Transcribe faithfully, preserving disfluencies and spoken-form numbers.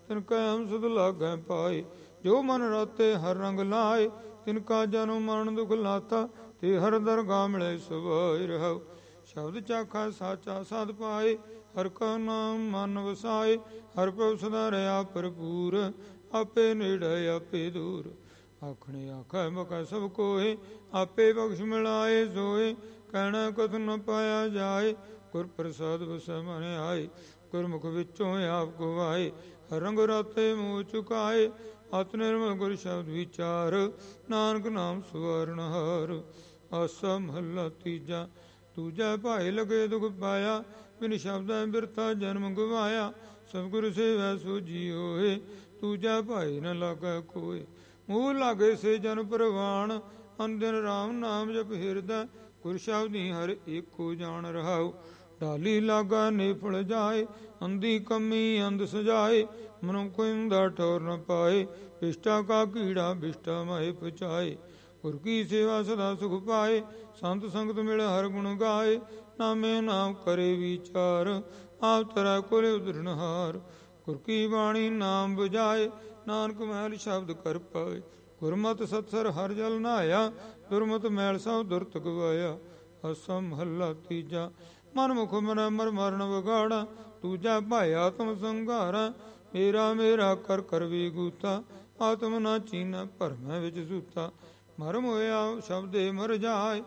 तिनकै हम सुध लागै पाए। जो मन राते हर रंग लाए, तिनका जन्म मरण दुख लाता। ते हर दरगाह मिले सुभाए रहो। शब्द चाखा साचा साध पाए, हर का नाम मन वसाए। हर प्रभ सदा रहा भरपूर, आपे नेड़े आपे दूर। आखने आखै बकै सब कोय, आपे बख्श मिलाए सोए। कहना कथ न पाया जाए, गुर प्रसाद बसै मन आए। गुरमुख विचों आप गवाए, हर रंग राते मोह चुकाए। अत निर्मल गुर शब्द विचार, नानक नाम सुवर्ण हार। आसा महला तीजा। दूजा भाई लगे दुख पाया, बिन शब्द बिरथा जन्म गवाया। सब गुर सेवै सो जी होए, दूजा भाई न लागै कोय। मूल लागे से जन परवान, अन दिन राम नाम जप हिरदै। गुर शब्दी हर एको जान रहाओ, डाली लागा नेफल जाए। अंधी कमी अंध सजाए, मनुख इंदा ठौर न पाए। बिष्टा का कीड़ा बिष्टा माए पचाए, गुर की सेवा सदा सुख पाए। संत संगत मिल हर गुण गाए, नामे नाम करे विचार। आप तरै कुल उदरणहार, गुर की बाणी नाम बुझाए। नानक महल शब्द कर पाए, गुरमत सत्सर हर जल नहाया। दुरमत मैल सब दुरत गवाया। असा महला तीजा। मन मुख मन मर मरण विगाड़ा, दूजा भाई आत्म संघारा। मेरा मेरा कर कर विगूता, आत्म ना चीना भरमै विच सूता। मरम होया शब्दे मर जाए,